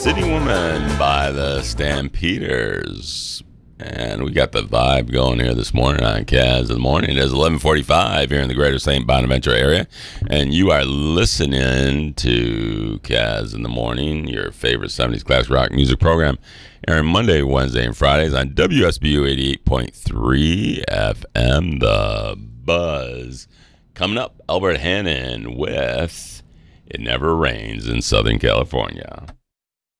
City Woman by the Stampeders. And we got the vibe going here this morning on Kaz in the Morning. It is 11:45 here in the greater St. Bonaventure area. And you are listening to Kaz in the Morning, your favorite 70s classic rock music program, airing Monday, Wednesday, and Fridays on WSBU 88.3 FM, The Buzz. Coming up, Albert Hannon with It Never Rains in Southern California.